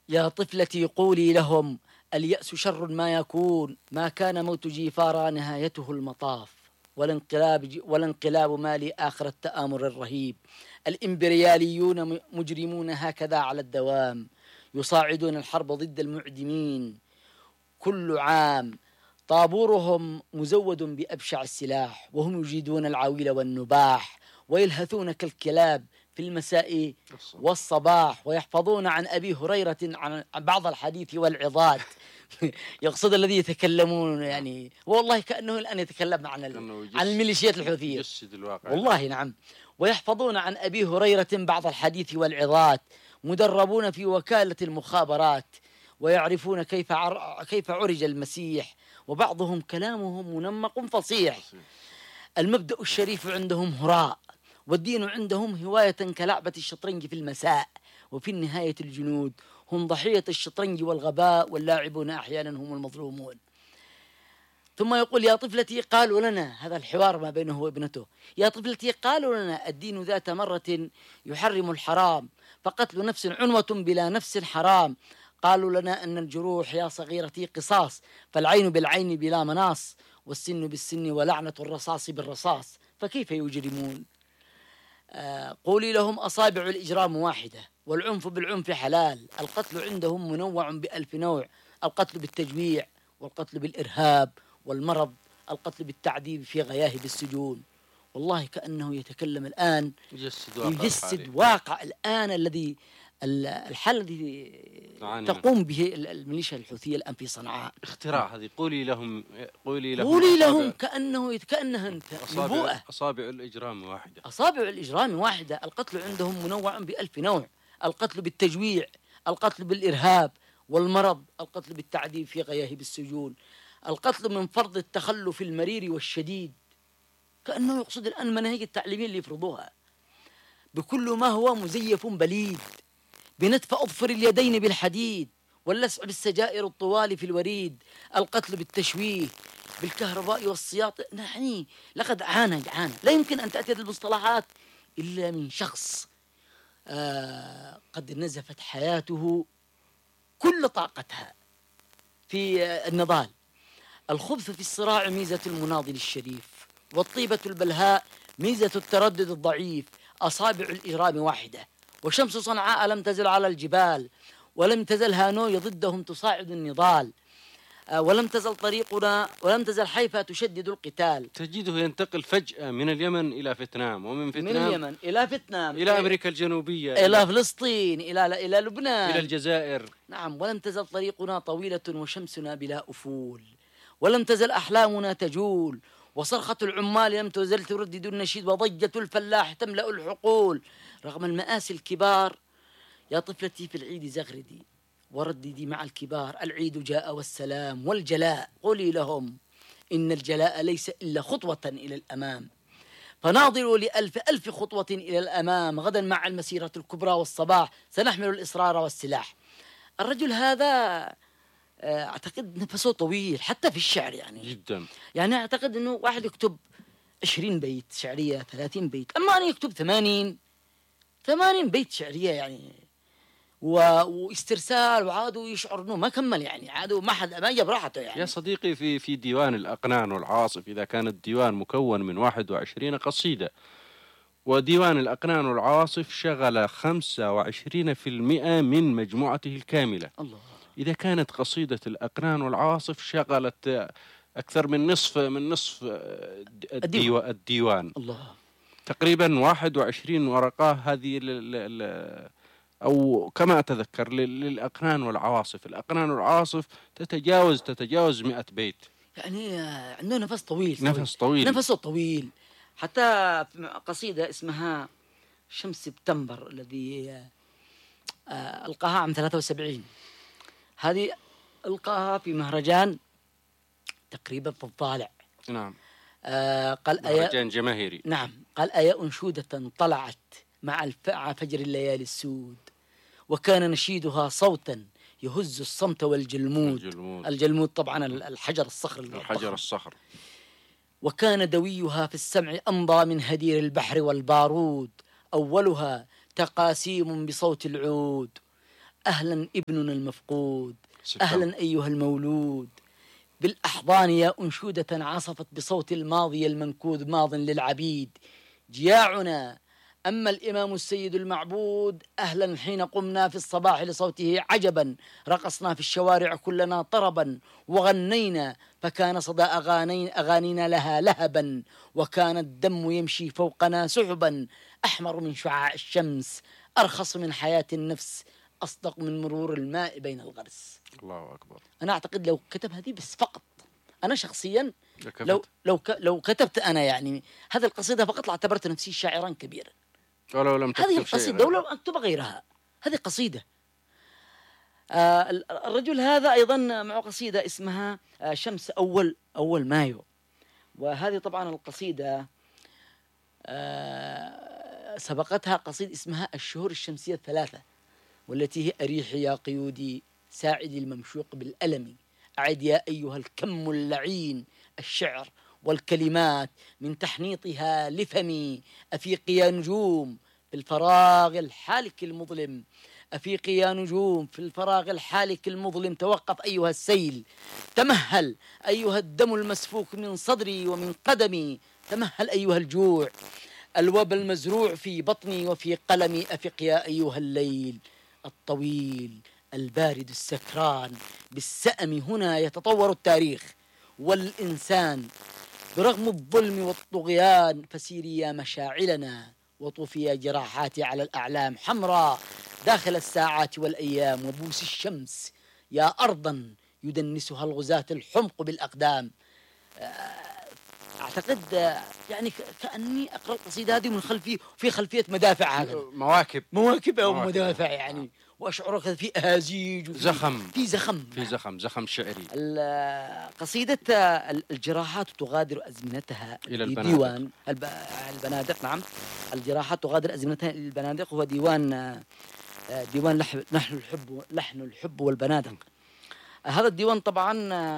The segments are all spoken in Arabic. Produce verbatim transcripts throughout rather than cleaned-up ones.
يا طفلتي قولي لهم اليأس شر ما يكون، ما كان موت جيفارا نهايته المطاف، والانقلاب والانقلاب مالي آخر التآمر الرهيب. الإمبرياليون مجرمون هكذا على الدوام، يصاعدون الحرب ضد المعدمين كل عام. طابورهم مزود بأبشع السلاح، وهم يجيدون العويل والنباح، ويلهثون كالكلاب في المساء والصباح، ويحفظون عن أبي هريرة عن بعض الحديث والعظات. يقصد الذي يتكلمون يعني والله كأنه الآن يتكلم عن عن الميليشيات الحوثية والله نعم. ويحفظون عن أبي هريرة بعض الحديث والعظات، مدربون في وكالة المخابرات، ويعرفون كيف عر... كيف عرج المسيح، وبعضهم كلامهم منمق فصيح. المبدأ الشريف عندهم هراء، والدين عندهم هواية كلعبة الشطرنج في المساء، وفي النهاية الجنود هم ضحية الشطرنج والغباء، واللاعبون أحيانا هم المظلومون. ثم يقول يا طفلتي قالوا لنا، هذا الحوار ما بينه وابنته، يا طفلتي قالوا لنا الدين ذات مرة يحرم الحرام، فقتل نفس عنوة بلا نفس حرام. قالوا لنا أن الجروح يا صغيرتي قصاص، فالعين بالعين بلا مناص، والسن بالسن ولعنة الرصاص بالرصاص، فكيف يجرمون؟ آه قولي لهم أصابع الإجرام واحدة، والعنف بالعنف حلال، القتل عندهم منوع بألف نوع، القتل بالتجويع، والقتل بالإرهاب والمرض، القتل بالتعذيب في غياهب السجون. والله كأنه يتكلم الآن يجسد واقع, يجسد واقع الآن الذي الحل الذي تقوم به الميليشيا الحوثية الآن في صنعاء. اختراع هذه قولي لهم قولي لهم قولي لهم كأنه كأنها انت نبوءة. أصابع الإجرام واحدة، أصابع الإجرام واحدة، القتل عندهم منوع بألف نوع، القتل بالتجويع، القتل بالإرهاب والمرض، القتل بالتعذيب في غياهب السجون، القتل من فرض التخلف المرير والشديد. كأنه يقصد الآن مناهج التعليمية اللي يفرضوها بكل ما هو مزيف بليد، بنتف أظفر اليدين بالحديد، واللسع بالسجائر الطوال في الوريد، القتل بالتشويه بالكهرباء والسياط. يعني لقد عانى عانى. لا يمكن أن تأتي المصطلحات إلا من شخص آه قد نزفت حياته كل طاقتها في النضال. الخبث في الصراع ميزة المناضل الشريف، والطيبة البلهاء ميزة التردد الضعيف. أصابع الإجرام واحدة، وشمس صنعاء لم تزل على الجبال، ولم تزل هانوي ضدهم تصاعد النضال، ولم تزل طريقنا ولم تزل حيفا تشدد القتال. تجده ينتقل فجأة من اليمن إلى فيتنام، ومن فيتنام من اليمن إلى فيتنام، إلى أمريكا الجنوبية، إلى, إلى فلسطين، إلى إلى لبنان، إلى الجزائر. نعم. ولم تزل طريقنا طويلة وشمسنا بلا أفول، ولم تزل أحلامنا تجول، وصرخة العمال لم تزل تردد النشيد، وضجة الفلاح تملأ الحقول. رغم المآسي الكبار يا طفلتي في العيد زغردي، ورددي مع الكبار العيد جاء والسلام والجلاء. قولي لهم إن الجلاء ليس إلا خطوة إلى الأمام، فناظروا لألف ألف خطوة إلى الأمام. غدا مع المسيرة الكبرى والصباح سنحمل الإصرار والسلاح. الرجل هذا أعتقد نفسه طويل حتى في الشعر، يعني جدا. يعني أعتقد أنه واحد يكتب عشرين بيت شعرية، ثلاثين بيت، أما أن يكتب ثمانين ثمانين بيت شعرية يعني، واسترسال، وعادوا يشعر أنه ما كمل، يعني عادوا ما حد ما جاب راحته. يعني يا صديقي في في ديوان الأقنان والعاصف، إذا كان الديوان مكون من واحد وعشرين قصيدة، وديوان الأقنان والعواصف شغل خمسة وعشرين في المئة من مجموعته الكاملة. الله. إذا كانت قصيدة الأقنان والعواصف شغلت أكثر من نصف من نصف الديوان, الديوان. الله. تقريبا واحد وعشرين ورقة هذه أو كما أتذكر للأقنان والعواصف. الأقنان والعواصف تتجاوز تتجاوز مئة بيت، يعني عنده نفس طويل، نفس طويل نفسه طويل. حتى قصيدة اسمها شمس سبتمبر الذي ألقاها عام ثلاثة وسبعين، هذه ألقاها في مهرجان تقريبا في الضالع. نعم. آه قال مهرجان جماهيري. نعم. قال أيا أنشودة طلعت مع الفع فجر الليالي السود، وكان نشيدها صوتا يهز الصمت والجلمود. الجلمود, الجلمود طبعا الحجر الصخر الحجر الصخر. وكان دويها في السمع أمضى من هدير البحر والبارود، أولها تقاسيم بصوت العود. أهلا ابننا المفقود، ستة. أهلا أيها المولود، بالأحضان يا أنشودة عصفت بصوت الماضي المنكود ماض للعبيد، جياعنا أما الإمام السيد المعبود، أهلا حين قمنا في الصباح لصوته عجبا، رقصنا في الشوارع كلنا طربا، وغنينا فكان صدى أغانينا لها لهبا، وكان الدم يمشي فوقنا سحبا، أحمر من شعاع الشمس، أرخص من حياة النفس، أصدق من مرور الماء بين الغرس. الله أكبر. أنا أعتقد لو كتب هذه بس فقط، أنا شخصيا كفت. لو لو لو كتبت أنا يعني هذه القصيدة فقط لاعتبرت نفسي شاعرا كبيرا. ولو لم هذه تكتب القصيدة شيء ولو أكتب غيرها، هذه قصيدة. آه الرجل هذا أيضا معه قصيدة اسمها آه شمس أول أول مايو، وهذه طبعا القصيدة آه سبقتها قصيدة اسمها الشهور الشمسية الثلاثة، والتي هي أريح يا قيودي ساعدي الممشوق بالألم، أعد يا أيها الكم اللعين الشعر والكلمات من تحنيطها لفمي، أفيقي يا نجوم في الفراغ الحالك المظلم، أفيقي يا نجوم في الفراغ الحالك المظلم، توقف أيها السيل، تمهل أيها الدم المسفوك من صدري ومن قدمي، تمهل أيها الجوع الوبا المزروع في بطني وفي قلمي، أفق يا أيها الليل الطويل البارد السكران، بالسأم هنا يتطور التاريخ والإنسان، برغم الظلم والطغيان فسيري يا مشاعلنا، وطوفي يا جراحاتي على الأعلام حمراء داخل الساعات والأيام، وبوس الشمس يا أرضا يدنسها الغزاة الحمق بالأقدام. أعتقد يعني كأني أقرأ القصيدة هذه من خلفي في خلفية مدافع، هكذا مواكب مواكب أو مدافع يعني، وأشعر كذا في أهازيج زخم في زخم في زخم زخم شعري. قصيدة الجراحات تغادر أزمنتها إلى البنادق. ديوان البنادق، نعم الجراحات تغادر أزمنتها إلى البنادق، هو ديوان ديوان نحن الحب لحن الحب والبنادق. هذا الديوان طبعا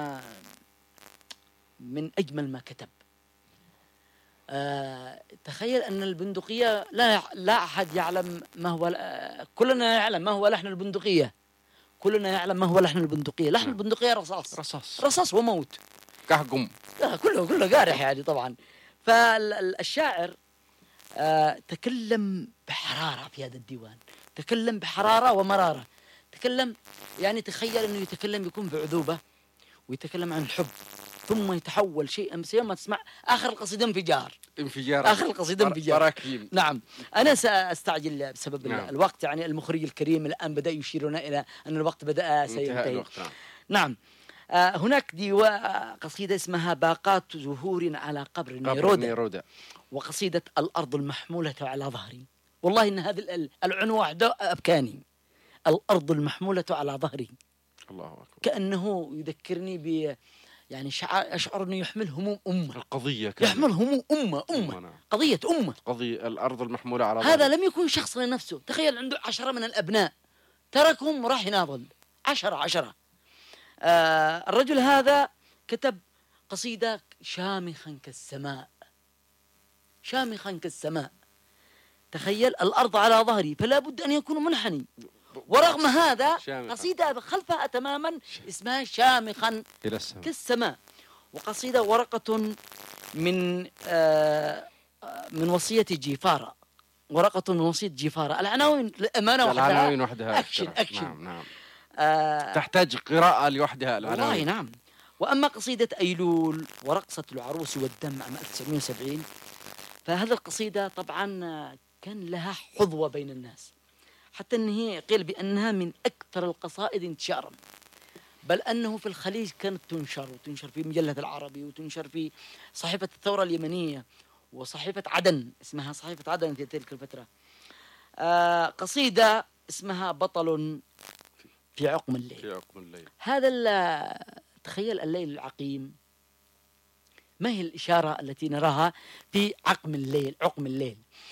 من أجمل ما كتب. أه تخيل أن البندقية لا لا أحد يعلم ما هو، كلنا يعلم ما هو لحن البندقية، كلنا يعلم ما هو لحن البندقية. لحن البندقية رصاص رصاص رصاص وموت كهقم، كله كله قارح يعني طبعا. فالشاعر أه تكلم بحرارة في هذا الديوان، تكلم بحرارة ومرارة، تكلم يعني تخيل أنه يتكلم يكون بعذوبة ويتكلم عن الحب، ثم يتحول شيئا بس ما تسمع آخر القصيدة انفجار انفجار آخر القصيدة انفجار براكين. نعم. أنا سأستعجل بسبب نعم. الوقت، يعني المخرج الكريم الآن بدأ يشيرنا إلى أن الوقت بدأ سينتهي. الوقت. نعم, نعم. آه هناك ديوا قصيدة اسمها باقات زهور على قبر نيرودا, نيرودا، وقصيدة الأرض المحمولة على ظهري. والله إن هذا العنوان وحده أبكاني، الأرض المحمولة على ظهري. الله أكبر. كأنه يذكرني ب يعني أشعر أنه يحمل هموم أمة، القضية كامل. يحمل هموم أمة أمة أمنا. قضية أمة، قضية الأرض المحمولة على هذا ظهره. لم يكن شخص لنفسه، تخيل عنده عشرة من الأبناء تركهم وراح يناضل، عشرة عشرة. آه الرجل هذا كتب قصيدة شامخا كالسماء، شامخا كالسماء، تخيل الأرض على ظهري فلا بد أن يكون منحني، ورغم هذا شامخاً. قصيدة خلفها تماما اسمها شامخا إلى السماء. كالسماء. وقصيدة ورقة من آه من وصية جيفارة، ورقة من وصية جيفارة. العناوين للأمانة وحدها العناوين وحدها أكشن أكشن. نعم نعم. آه تحتاج قراءة لوحدها العناوين. والله نعم. وأما قصيدة أيلول ورقصة العروس والدم عام ألف وتسعمائة وسبعين، فهذه القصيدة طبعا كان لها حظوة بين الناس، حتى أنه قيل بأنها من أكثر القصائد انتشارا، بل أنه في الخليج كانت تنشر وتنشر في مجلة العربي وتنشر في صحيفة الثورة اليمنية وصحيفة عدن، اسمها صحيفة عدن في تلك الفترة. آه قصيدة اسمها بطل في عقم الليل. في عقم الليل. هذا تخيل الليل العقيم، ما هي الإشارة التي نراها في عقم الليل عقم الليل؟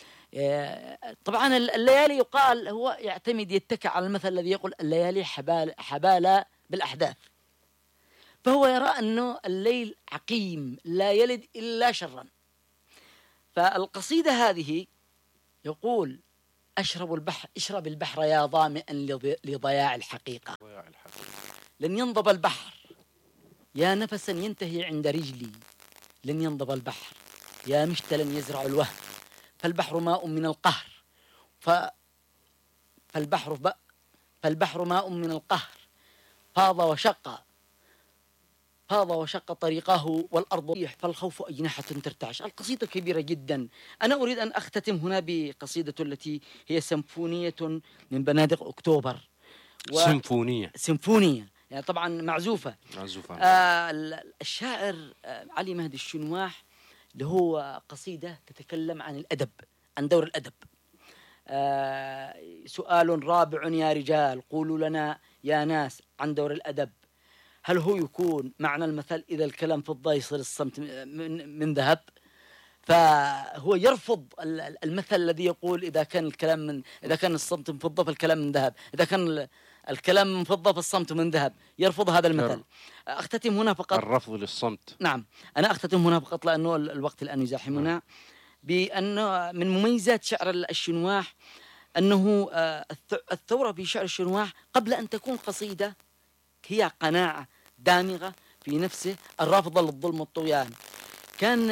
طبعا الليالي يقال هو يعتمد يتكى على المثل الذي يقول الليالي حبال حبالة بالأحداث، فهو يرى أنه الليل عقيم لا يلد إلا شرا. فالقصيدة هذه يقول أشرب البحر اشرب البحر يا ظامئا لضياع الحقيقة. لن ينضب البحر يا نفسا ينتهي عند رجلي، لن ينضب البحر يا مشتلا يزرع الوهن، فالبحر ماء من القهر ف... فالبحر ب... فالبحر ماء من القهر فاض وشق فاض وشق طريقه والأرض ريح، فالخوف أجنحة ترتعش. القصيدة كبيرة جدا. أنا أريد أن أختتم هنا بقصيدة التي هي سيمفونية من بنادق أكتوبر. و... سيمفونية سيمفونية يعني طبعا معزوفة معزوفة. آه الشاعر آه علي مهدي الشنواح اللي هو قصيدة تتكلم عن الأدب، عن دور الأدب. آه سؤال رابع يا رجال قولوا لنا يا ناس عن دور الأدب، هل هو يكون معنى المثل إذا الكلام فضة يصير الصمت من, من ذهب؟ فهو يرفض المثل الذي يقول إذا كان الكلام من إذا كان الصمت من فضة فالكلام من ذهب، إذا كان الكلام من فضة فالصمت من ذهب، يرفض هذا المثل. أختتم هنا فقط الرفض للصمت. نعم أنا أختتم هنا فقط لأنه الوقت الآن يزاحمنا، بأنه من مميزات شعر الشنواح أنه الثورة في شعر الشنواح قبل أن تكون قصيدة هي قناعة دامغة في نفسه الرافضة للظلم والطغيان. كان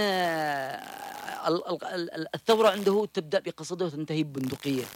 الثورة عنده تبدأ بقصيدة وتنتهي ببندقية.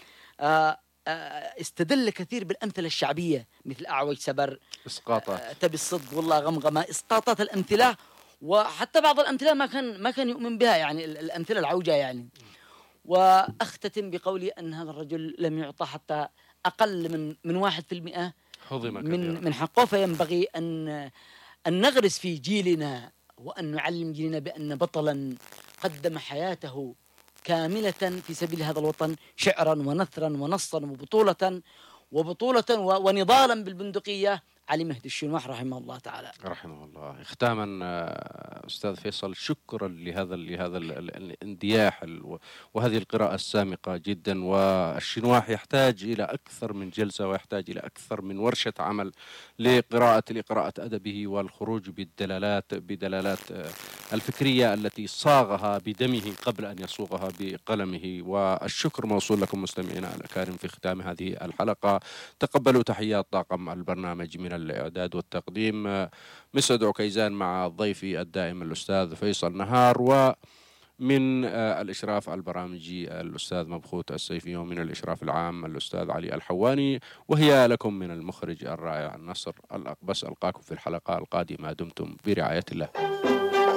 استدل كثير بالأمثلة الشعبية مثل أعوج سبر، إسقاطات، تبي الصدق والله غمغمة، إسقاطات الأمثلة، وحتى بعض الأمثلة ما كان ما كان يؤمن بها، يعني الأمثلة العوجة يعني. وأختتم بقولي أن هذا الرجل لم يعطى حتى أقل من من واحد في المئة من من حقه، فينبغي أن أن نغرس في جيلنا وأن نعلم جيلنا بأن بطلا قدم حياته كاملة في سبيل هذا الوطن شعرا ونثرا ونصا وبطولة وبطولة ونضالا بالبندقية علي مهدي الشنواح رحمه الله تعالى. رحمه الله. ختاما أستاذ فيصل، شكرا لهذا لهذا الاندياح وهذه القراءة السامقة جدا. والشنواح يحتاج إلى أكثر من جلسة ويحتاج إلى أكثر من ورشة عمل لقراءة لقراءة أدبه والخروج بالدلالات بدلالات الفكرية التي صاغها بدمه قبل أن يصوغها بقلمه. والشكر موصول لكم مستمعينا الأكارم في ختام هذه الحلقة. تقبلوا تحيات طاقم البرنامج من الإعداد والتقديم مسعد عكيزان مع ضيفي الدائم الأستاذ فيصل نهار، ومن الإشراف البرامجي الأستاذ مبخوت السيفي، ومن الإشراف العام الأستاذ علي الحواني، وهي لكم من المخرج الرائع النصر الأقبس. ألقاكم في الحلقة القادمة، دمتم برعاية الله.